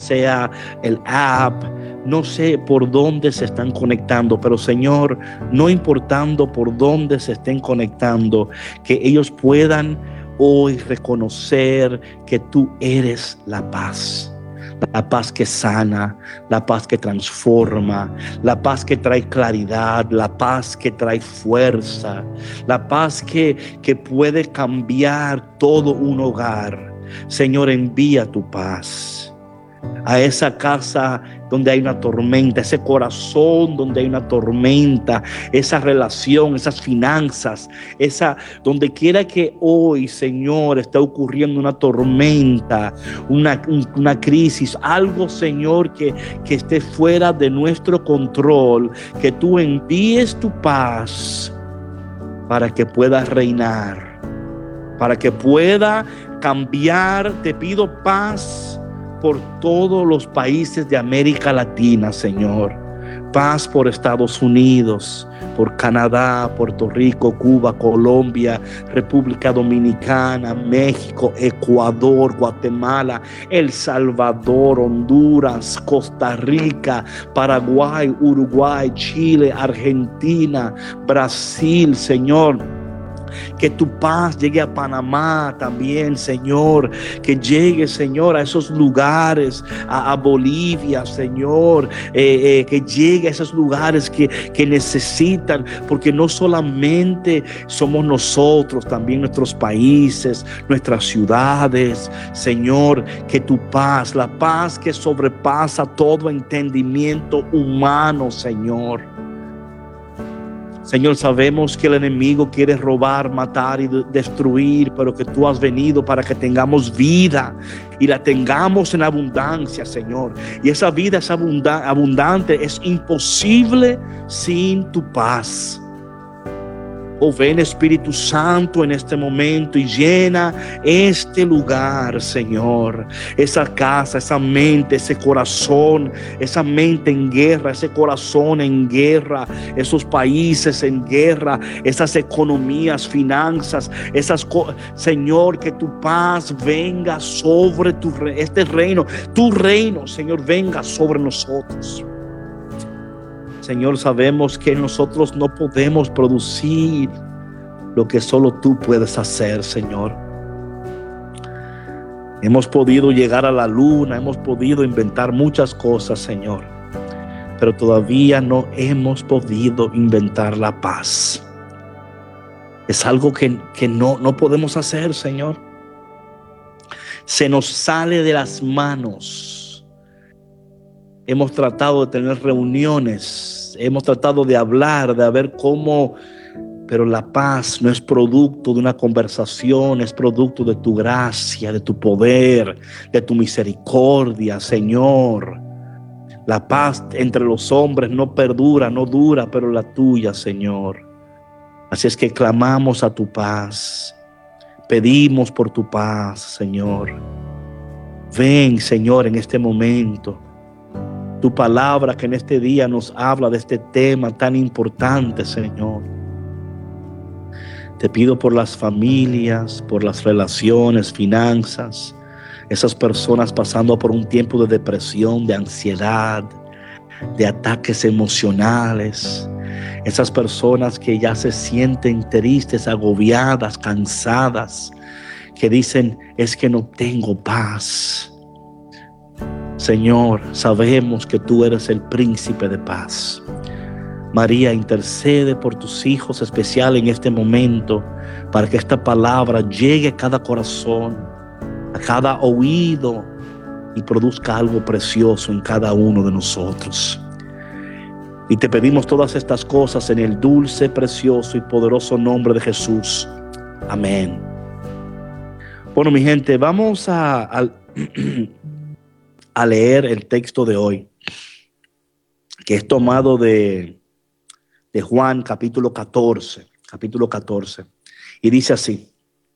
sea el app, no sé por dónde se están conectando, pero Señor, no importando por dónde se estén conectando, que ellos puedan hoy reconocer que tú eres la paz. La paz que sana, la paz que transforma, la paz que trae claridad, la paz que trae fuerza, la paz que puede cambiar todo un hogar. Señor, envía tu paz a esa casa donde hay una tormenta, ese corazón donde hay una tormenta, esa relación, esas finanzas, donde quiera que hoy, Señor, esté ocurriendo una tormenta, una crisis, algo, Señor, que esté fuera de nuestro control, que tú envíes tu paz para que pueda reinar, para que pueda cambiar. Te pido paz por todos los países de América Latina, Señor. Paz por Estados Unidos, por Canadá, Puerto Rico, Cuba, Colombia, República Dominicana, México, Ecuador, Guatemala, El Salvador, Honduras, Costa Rica, Paraguay, Uruguay, Chile, Argentina, Brasil, Señor. Que tu paz llegue a Panamá también, Señor. Que llegue, Señor, a esos lugares, a Bolivia, Señor. Que llegue a esos lugares que necesitan, porque no solamente somos nosotros, también nuestros países, nuestras ciudades, Señor. Que tu paz, la paz que sobrepasa todo entendimiento humano, Señor. Señor, sabemos que el enemigo quiere robar, matar y destruir, pero que tú has venido para que tengamos vida y la tengamos en abundancia, Señor. Y esa vida es abundante, es imposible sin tu paz. Oh, ven Espíritu Santo en este momento y llena este lugar, Señor. Esa casa, esa mente, ese corazón, esa mente en guerra, ese corazón en guerra, esos países en guerra, esas economías, finanzas, Señor, que tu paz venga sobre este reino, tu reino, Señor, venga sobre nosotros. Señor, sabemos que nosotros no podemos producir lo que solo tú puedes hacer, Señor. Hemos podido llegar a la luna, hemos podido inventar muchas cosas, Señor, pero todavía no hemos podido inventar la paz. Es algo que no podemos hacer, Señor. Se nos sale de las manos. Hemos tratado de tener reuniones, hemos tratado de hablar, de ver cómo, pero la paz no es producto de una conversación, es producto de tu gracia, de tu poder, de tu misericordia, Señor. La paz entre los hombres no perdura, no dura, pero la tuya, Señor. Así es que clamamos a tu paz, pedimos por tu paz, Señor. Ven, Señor, en este momento. Tu palabra que en este día nos habla de este tema tan importante, Señor. Te pido por las familias, por las relaciones, finanzas, esas personas pasando por un tiempo de depresión, de ansiedad, de ataques emocionales, esas personas que ya se sienten tristes, agobiadas, cansadas, que dicen, es que no tengo paz. Señor, sabemos que tú eres el príncipe de paz. María, intercede por tus hijos especial en este momento, para que esta palabra llegue a cada corazón, a cada oído, y produzca algo precioso en cada uno de nosotros. Y te pedimos todas estas cosas en el dulce, precioso y poderoso nombre de Jesús. Amén. Bueno, mi gente, vamos a leer el texto de hoy, que es tomado de Juan capítulo 14, y dice así: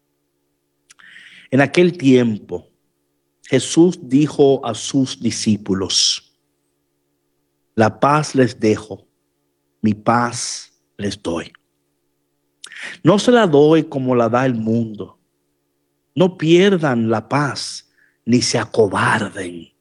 en aquel tiempo Jesús dijo a sus discípulos, la paz les dejo, mi paz les doy. No se la doy como la da el mundo. No pierdan la paz ni se acobarden.